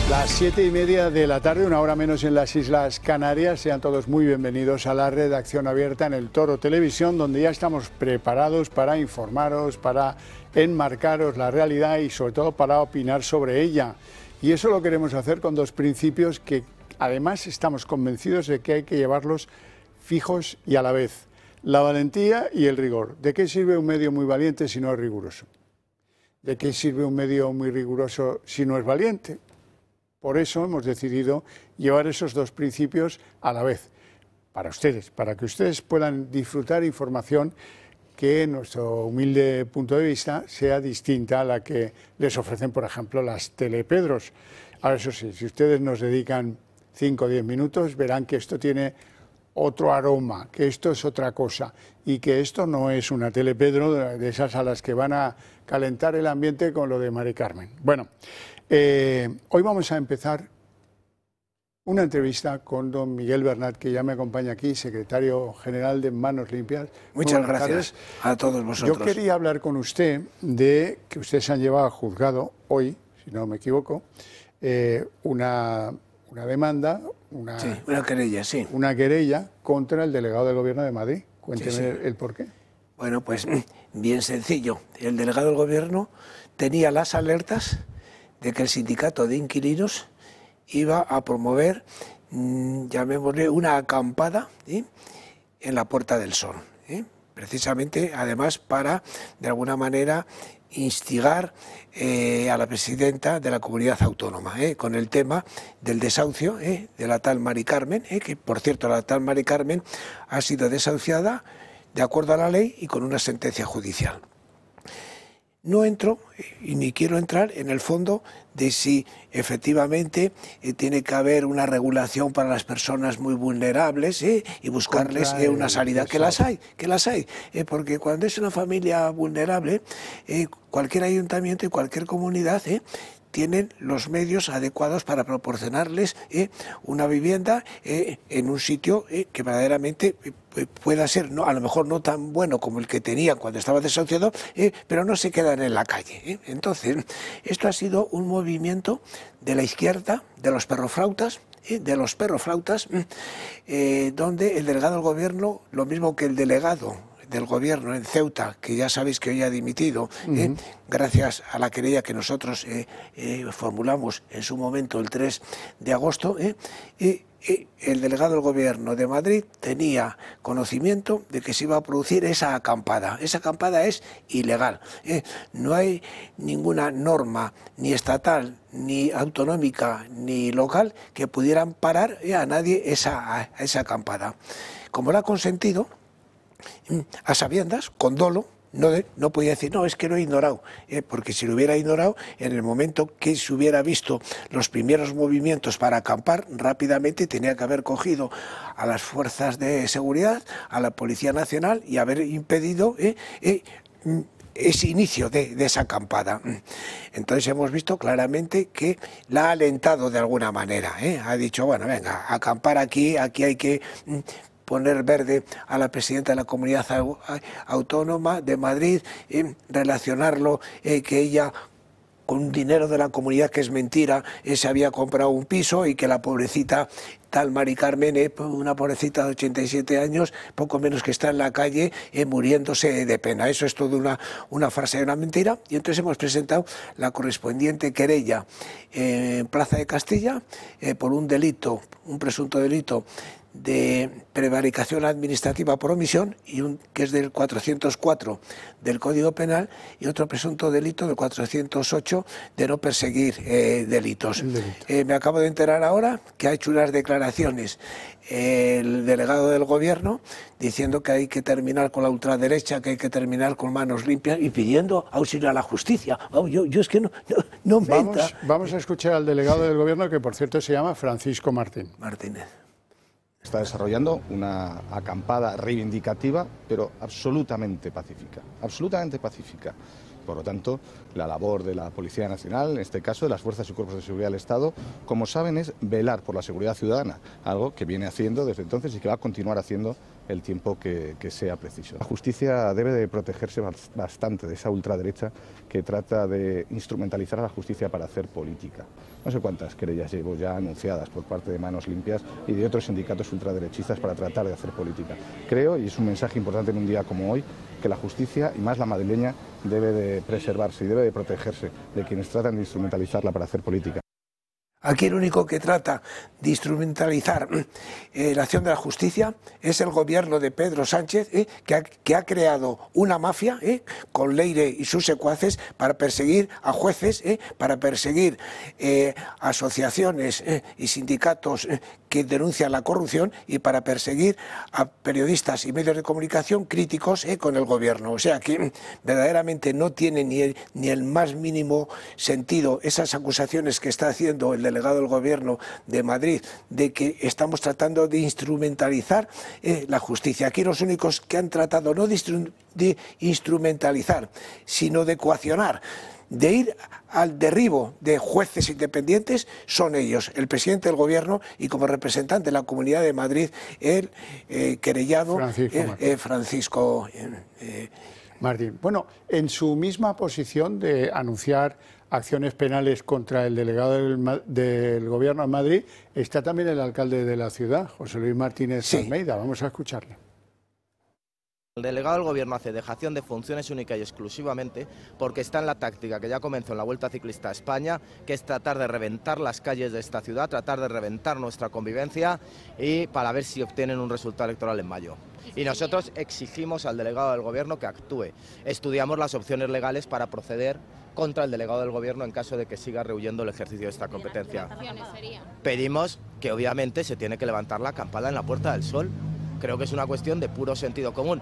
Las 7:30 de la tarde, una hora menos en las Islas Canarias. Sean todos muy bienvenidos a la redacción abierta en el Toro Televisión, donde ya estamos preparados para informaros, para enmarcaros la realidad y sobre todo para opinar sobre ella. Y eso lo queremos hacer con dos principios que además estamos convencidos de que hay que llevarlos fijos y a la vez: la valentía y el rigor. ¿De qué sirve un medio muy valiente si no es riguroso? ¿De qué sirve un medio muy riguroso si no es valiente? Por eso hemos decidido llevar esos dos principios a la vez, para ustedes, para que ustedes puedan disfrutar información que, en nuestro humilde punto de vista, sea distinta a la que les ofrecen, por ejemplo, las telepedros. Ahora, eso sí, si ustedes nos dedican 5 o 10 minutos, verán que esto tiene otro aroma, que esto es otra cosa y que esto no es una telepedro de esas a las que van a calentar el ambiente con lo de Mari Carmen. Bueno, hoy vamos a empezar una entrevista con don Miguel Bernat, que ya me acompaña aquí, secretario general de Manos Limpias. Muchas gracias a todos vosotros. Yo quería hablar con usted de que ustedes han llevado a juzgado hoy, si no me equivoco, una demanda, una querella, sí. Una querella contra el delegado del Gobierno de Madrid. Cuénteme el porqué. Bueno, pues bien sencillo. El delegado del Gobierno tenía las alertas de que el sindicato de inquilinos iba a promover, llamémosle, una acampada en la Puerta del Sol. Precisamente, además, para, de alguna manera, instigar a la presidenta de la comunidad autónoma con el tema del desahucio de la tal Mari Carmen, que, por cierto, la tal Mari Carmen ha sido desahuciada de acuerdo a la ley y con una sentencia judicial. No entro y ni quiero entrar en el fondo de si efectivamente tiene que haber una regulación para las personas muy vulnerables y buscarles una salida, que las hay, porque cuando es una familia vulnerable, cualquier ayuntamiento y cualquier comunidad tienen los medios adecuados para proporcionarles una vivienda en un sitio que verdaderamente pueda ser, a lo mejor no tan bueno como el que tenían cuando estaba desahuciado, pero no se quedan en la calle. Entonces, esto ha sido un movimiento de la izquierda, de los perroflautas, donde el delegado del Gobierno, lo mismo que el delegado del Gobierno en Ceuta, que ya sabéis que hoy ha dimitido, gracias a la querella que nosotros formulamos en su momento el 3 de agosto, el delegado del Gobierno de Madrid tenía conocimiento de que se iba a producir esa acampada. Esa acampada es ilegal. No hay ninguna norma, ni estatal, ni autonómica, ni local, que pudieran parar a nadie esa acampada. Como la ha consentido, a sabiendas, con dolo, no podía decir, no, es que lo he ignorado, porque si lo hubiera ignorado, en el momento que se hubiera visto los primeros movimientos para acampar, rápidamente tenía que haber cogido a las fuerzas de seguridad, a la Policía Nacional y haber impedido ese inicio de esa acampada. Entonces hemos visto claramente que la ha alentado de alguna manera, ha dicho, bueno, venga, acampar aquí hay que poner verde a la presidenta de la Comunidad Autónoma de Madrid, relacionarlo que ella, con dinero de la comunidad que es mentira, se había comprado un piso y que la pobrecita tal Mari Carmen, una pobrecita de 87 años, poco menos que está en la calle muriéndose de pena. Eso es toda una farsa y una mentira. Y entonces hemos presentado la correspondiente querella en Plaza de Castilla por un delito, un presunto delito de prevaricación administrativa por omisión, que es del 404 del Código Penal, y otro presunto delito del 408 de no perseguir delitos. Me acabo de enterar ahora que ha hecho unas declaraciones el delegado del Gobierno diciendo que hay que terminar con la ultraderecha, que hay que terminar con Manos Limpias y pidiendo auxilio a la justicia. Yo es que no me entra. Vamos a escuchar al delegado del Gobierno, que por cierto se llama Francisco Martínez. Está desarrollando una acampada reivindicativa, pero absolutamente pacífica, Por lo tanto, la labor de la Policía Nacional, en este caso de las Fuerzas y Cuerpos de Seguridad del Estado, como saben, es velar por la seguridad ciudadana, algo que viene haciendo desde entonces y que va a continuar haciendo el tiempo que sea preciso. La justicia debe de protegerse bastante de esa ultraderecha que trata de instrumentalizar a la justicia para hacer política. No sé cuántas querellas llevo ya anunciadas por parte de Manos Limpias y de otros sindicatos ultraderechistas para tratar de hacer política. Creo, y es un mensaje importante en un día como hoy, que la justicia, y más la madrileña, debe de preservarse y debe de protegerse de quienes tratan de instrumentalizarla para hacer política. Aquí el único que trata de instrumentalizar la acción de la justicia es el gobierno de Pedro Sánchez, que ha creado una mafia con Leire y sus secuaces para perseguir a jueces, para perseguir asociaciones y sindicatos que denuncian la corrupción y para perseguir a periodistas y medios de comunicación críticos con el gobierno. O sea que verdaderamente no tiene ni el más mínimo sentido esas acusaciones que está haciendo el delegado del Gobierno de Madrid de que estamos tratando de instrumentalizar la justicia. Aquí los únicos que han tratado no de instrumentalizar, sino de coaccionar, de ir al derribo de jueces independientes, son ellos, el presidente del Gobierno y como representante de la Comunidad de Madrid, el querellado Francisco Martín. Bueno, en su misma posición de anunciar acciones penales contra el delegado del Gobierno en Madrid, está también el alcalde de la ciudad, José Luis Martínez Almeida. Vamos a escucharle. El delegado del Gobierno hace dejación de funciones única y exclusivamente porque está en la táctica que ya comenzó en la Vuelta Ciclista a España, que es tratar de reventar las calles de esta ciudad, tratar de reventar nuestra convivencia y para ver si obtienen un resultado electoral en mayo. Y nosotros exigimos al delegado del Gobierno que actúe. Estudiamos las opciones legales para proceder contra el delegado del Gobierno en caso de que siga rehuyendo el ejercicio de esta competencia. Pedimos que obviamente se tiene que levantar la campana en la Puerta del Sol. Creo que es una cuestión de puro sentido común.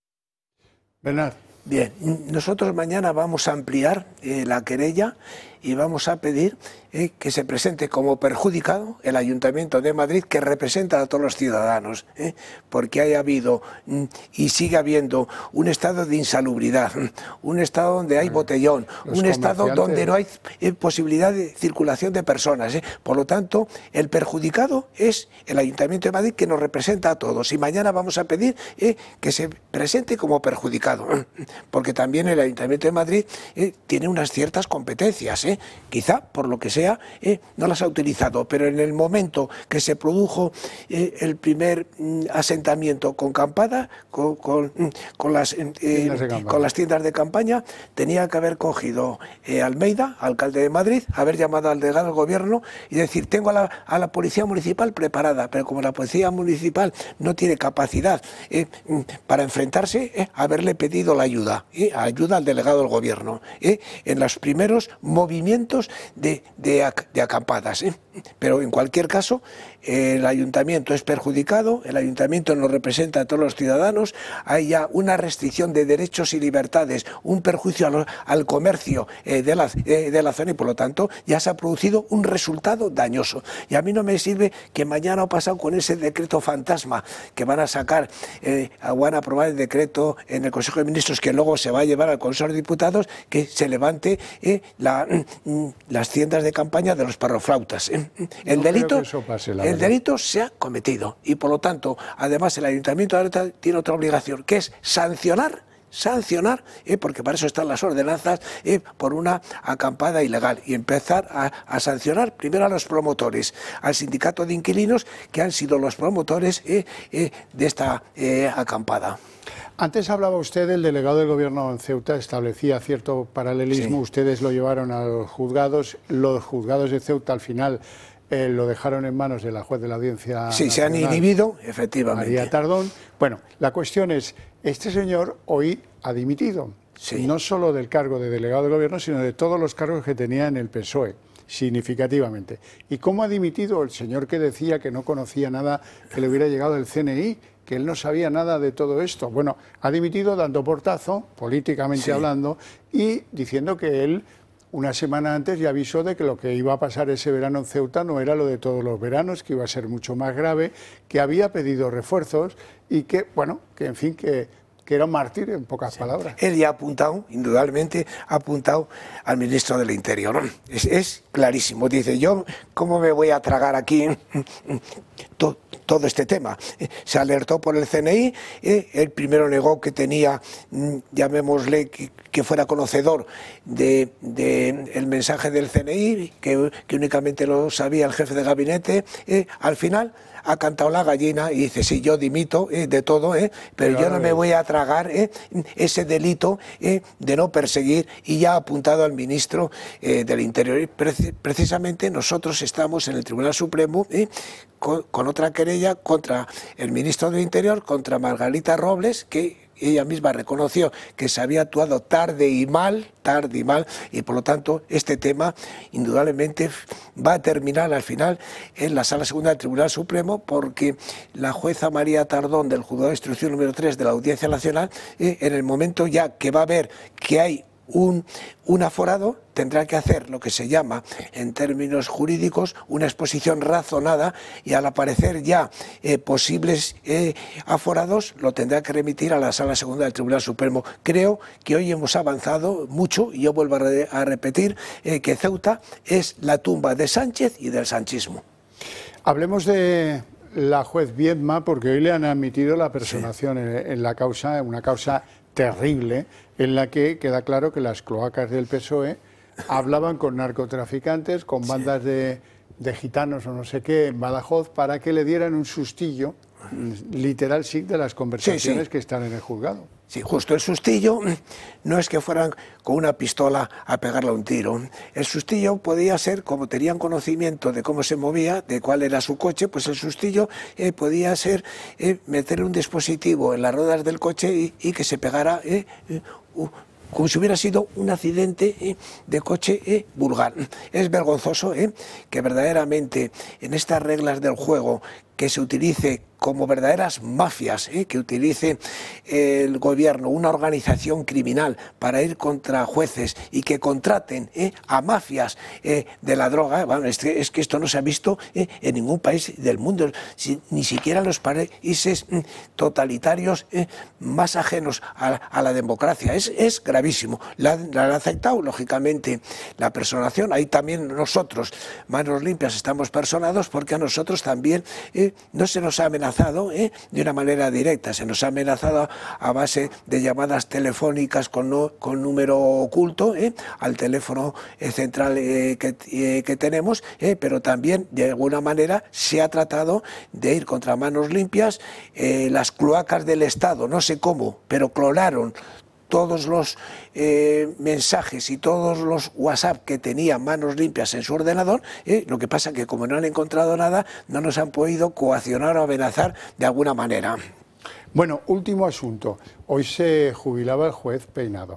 Bernard. Bien, nosotros mañana vamos a ampliar la querella y vamos a pedir que se presente como perjudicado el Ayuntamiento de Madrid, que representa a todos los ciudadanos, porque haya habido y sigue habiendo un estado de insalubridad, un estado donde hay botellón, un estado donde no hay posibilidad de circulación de personas. Por lo tanto, el perjudicado es el Ayuntamiento de Madrid, que nos representa a todos. Y mañana vamos a pedir que se presente como perjudicado, porque también el Ayuntamiento de Madrid tiene unas ciertas competencias, quizá por lo que sea no las ha utilizado, pero en el momento que se produjo el primer asentamiento con campada, con las tiendas de campaña, tenía que haber cogido Almeida, alcalde de Madrid, haber llamado al delegado del Gobierno y decir: tengo a la Policía Municipal preparada, pero como la Policía Municipal no tiene capacidad para enfrentarse, haberle pedido la ayuda al delegado del Gobierno en los primeros movimientos de acampadas. Pero en cualquier caso, el Ayuntamiento es perjudicado, el Ayuntamiento nos representa a todos los ciudadanos, hay ya una restricción de derechos y libertades, un perjuicio al comercio de la zona y por lo tanto ya se ha producido un resultado dañoso. Y a mí no me sirve que mañana o pasado con ese decreto fantasma que van a sacar, van a aprobar el decreto en el Consejo de Ministros que luego se va a llevar al Consejo de Diputados, que se levante las tiendas de campaña de los parroflautas. El delito se ha cometido y por lo tanto además el Ayuntamiento ahora tiene otra obligación, que es sancionar, porque para eso están las ordenanzas, por una acampada ilegal, y empezar a sancionar primero a los promotores, al sindicato de inquilinos que han sido los promotores de esta acampada. Antes hablaba usted del delegado del Gobierno en Ceuta, establecía cierto paralelismo, sí. Ustedes lo llevaron a los juzgados de Ceuta al final lo dejaron en manos de la juez de la Audiencia Sí, Nacional, se han inhibido, efectivamente. María Tardón. Bueno, la cuestión es, este señor hoy ha dimitido, sí. No solo del cargo de delegado del Gobierno, sino de todos los cargos que tenía en el PSOE, significativamente. ¿Y cómo ha dimitido el señor que decía que no conocía nada que le hubiera llegado del CNI? Que él no sabía nada de todo esto. Bueno, ha dimitido dando portazo, políticamente sí. Hablando, y diciendo que él, una semana antes, ya avisó de que lo que iba a pasar ese verano en Ceuta no era lo de todos los veranos, que iba a ser mucho más grave, que había pedido refuerzos y que, bueno, que en fin, que que era un mártir, en pocas palabras. Él ya ha apuntado, indudablemente, ha apuntado al ministro del Interior. Es clarísimo. Dice, yo, ¿cómo me voy a tragar aquí todo este tema? Se alertó por el CNI, él primero negó que tenía, llamémosle, que fuera conocedor del mensaje del CNI, que únicamente lo sabía el jefe de gabinete. Al final ha cantado la gallina y dice, sí, yo dimito de todo, pero yo no me voy a tragar ese delito de no perseguir, y ya ha apuntado al ministro del Interior. Precisamente nosotros estamos en el Tribunal Supremo con otra querella contra el ministro del Interior, contra Margarita Robles, que ella misma reconoció que se había actuado tarde y mal, y por lo tanto este tema indudablemente va a terminar al final en la Sala Segunda del Tribunal Supremo, porque la jueza María Tardón del Juzgado de Instrucción número 3 de la Audiencia Nacional, en el momento ya que va a ver que hay un aforado, tendrá que hacer lo que se llama, en términos jurídicos, una exposición razonada, y al aparecer ya posibles aforados, lo tendrá que remitir a la Sala Segunda del Tribunal Supremo. Creo que hoy hemos avanzado mucho, y yo vuelvo a repetir que Ceuta es la tumba de Sánchez y del sanchismo. Hablemos de la juez Viedma, porque hoy le han admitido la personación en la causa, una causa terrible, en la que queda claro que las cloacas del PSOE hablaban con narcotraficantes, con bandas de gitanos o no sé qué en Badajoz, para que le dieran un sustillo, literal sí, de las conversaciones que están en el juzgado. Sí, justo el sustillo no es que fueran con una pistola a pegarle un tiro. El sustillo podía ser, como tenían conocimiento de cómo se movía, de cuál era su coche, pues el sustillo podía ser meter un dispositivo en las ruedas del coche y que se pegara como si hubiera sido un accidente de coche vulgar. Es vergonzoso que verdaderamente en estas reglas del juego que se utilice como verdaderas mafias, que utilice el gobierno, una organización criminal, para ir contra jueces y que contraten a mafias de la droga. Bueno, es que esto no se ha visto en ningún país del mundo, ni siquiera en los países totalitarios más ajenos a la democracia. Es gravísimo. La han aceptado, lógicamente, la personación. Ahí también nosotros, Manos Limpias, estamos personados, porque a nosotros también no se nos ha amenazado de una manera directa, se nos ha amenazado a base de llamadas telefónicas con número oculto al teléfono central que tenemos, pero también de alguna manera se ha tratado de ir contra Manos Limpias. Las cloacas del Estado, no sé cómo, pero clonaron todos los mensajes y todos los WhatsApp que tenía Manos Limpias en su ordenador. Lo que pasa que como no han encontrado nada, no nos han podido coaccionar o amenazar de alguna manera. Bueno, último asunto. Hoy se jubilaba el juez Peinado.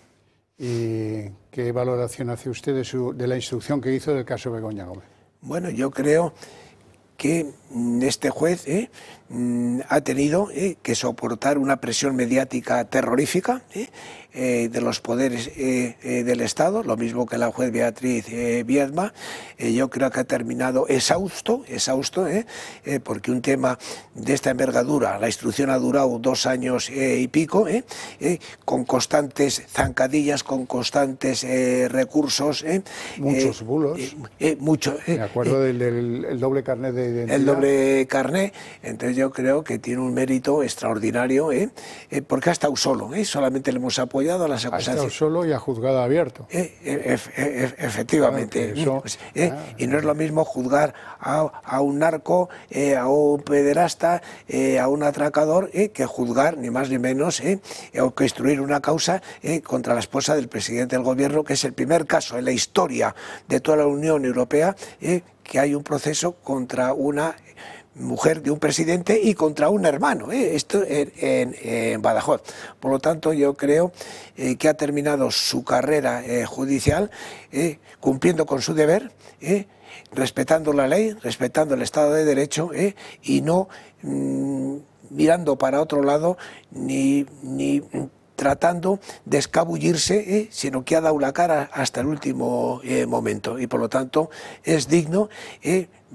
¿Y qué valoración hace usted de la instrucción que hizo del caso Begoña Gómez? Bueno, yo creo que este juez ha tenido que soportar una presión mediática terrorífica de los poderes del Estado, lo mismo que la juez Beatriz Viedma. Yo creo que ha terminado exhausto, porque un tema de esta envergadura, la instrucción ha durado 2 años y pico, con constantes zancadillas, con constantes recursos. Muchos bulos. Me acuerdo del doble carnet de identidad. El doble carnet. Entonces yo creo que tiene un mérito extraordinario, porque ha estado solo, solamente le hemos apoyado a las acusaciones. Ha estado solo y a juzgado abierto. Efectivamente. Claro, y no es lo mismo juzgar a un narco, a un pederasta, a un atracador, que juzgar ni más ni menos, o que instruir una causa contra la esposa del presidente del gobierno, que es el primer caso en la historia de toda la Unión Europea que hay un proceso contra una mujer de un presidente y contra un hermano, esto en Badajoz. Por lo tanto, yo creo que ha terminado su carrera judicial cumpliendo con su deber, respetando la ley, respetando el Estado de Derecho, y no mirando para otro lado ni tratando de escabullirse, sino que ha dado la cara hasta el último momento, y por lo tanto es digno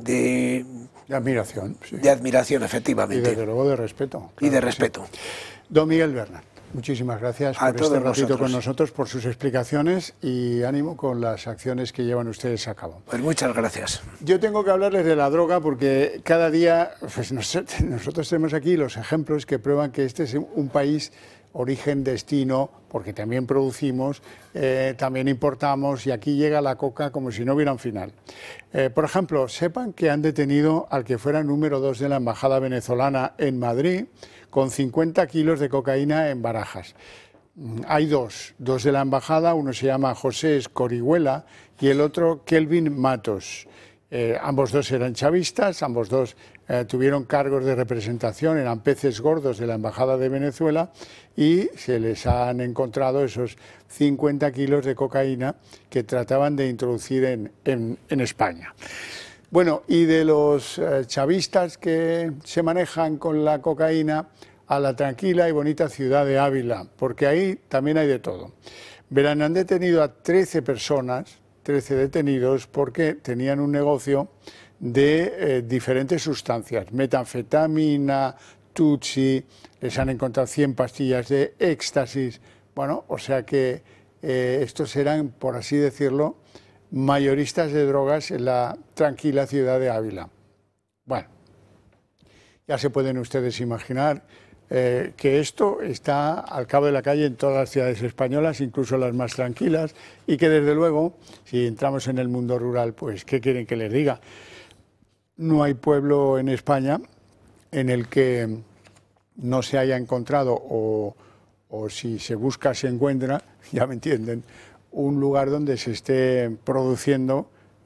de admiración. Sí. De admiración, efectivamente. Y desde luego de respeto. Claro, y de respeto. Sí. Don Miguel Bernat, muchísimas gracias por este ratito con nosotros, por sus explicaciones y ánimo con las acciones que llevan ustedes a cabo. Pues muchas gracias. Yo tengo que hablarles de la droga porque cada día pues nosotros tenemos aquí los ejemplos que prueban que este es un país origen, destino, porque también producimos, también importamos y aquí llega la coca como si no hubiera un final. Por ejemplo, sepan que han detenido al que fuera número 2 de la embajada venezolana en Madrid con 50 kilos de cocaína en barajas. Hay dos de la embajada, uno se llama José Escorihuela y el otro Kelvin Matos. Ambos dos eran chavistas, ambos dos tuvieron cargos de representación, eran peces gordos de la Embajada de Venezuela y se les han encontrado esos 50 kilos de cocaína que trataban de introducir en España. Bueno, y de los chavistas que se manejan con la cocaína a la tranquila y bonita ciudad de Ávila, porque ahí también hay de todo. Verán, han detenido a 13 personas, 13 detenidos, porque tenían un negocio de diferentes sustancias, metanfetamina, tutsi, les han encontrado 100 pastillas de éxtasis, bueno, o sea que estos eran, por así decirlo, mayoristas de drogas en la tranquila ciudad de Ávila. Bueno, ya se pueden ustedes imaginar que esto está al cabo de la calle en todas las ciudades españolas, incluso las más tranquilas, y que desde luego, si entramos en el mundo rural, pues ¿qué quieren que les diga? No hay pueblo en España en el que no se haya encontrado, o si se busca se encuentra, ya me entienden, un lugar donde se esté produciendo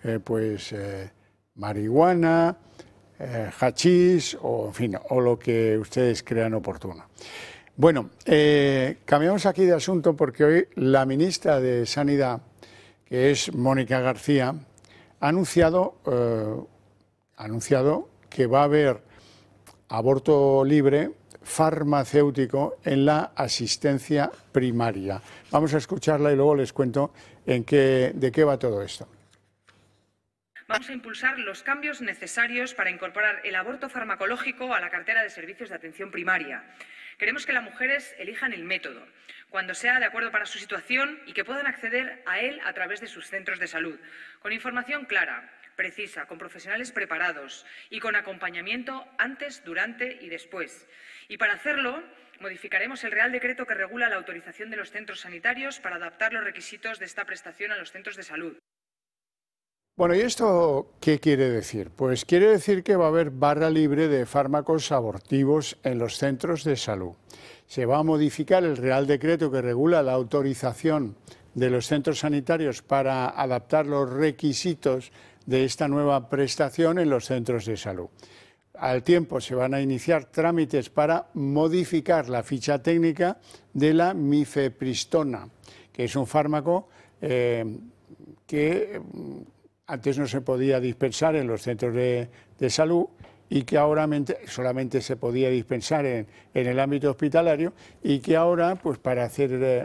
marihuana, hachís o, en fin, o lo que ustedes crean oportuno. Bueno, cambiamos aquí de asunto porque hoy la ministra de Sanidad, que es Mónica García, ha anunciado que va a haber aborto libre farmacéutico en la asistencia primaria. Vamos a escucharla y luego les cuento de qué va todo esto. Vamos a impulsar los cambios necesarios para incorporar el aborto farmacológico a la cartera de servicios de atención primaria. Queremos que las mujeres elijan el método, cuando sea de acuerdo para su situación y que puedan acceder a él a través de sus centros de salud, con información clara, precisa, con profesionales preparados y con acompañamiento antes, durante y después. Y para hacerlo, modificaremos el Real Decreto que regula la autorización de los centros sanitarios para adaptar los requisitos de esta prestación a los centros de salud. Bueno, ¿y esto qué quiere decir? Pues quiere decir que va a haber barra libre de fármacos abortivos en los centros de salud. Se va a modificar el Real Decreto que regula la autorización de los centros sanitarios para adaptar los requisitos de esta nueva prestación en los centros de salud. Al tiempo se van a iniciar trámites para modificar la ficha técnica de la mifepristona, que es un fármaco que antes no se podía dispensar en los centros de salud y que ahora solamente se podía dispensar en el ámbito hospitalario y que ahora, pues para hacer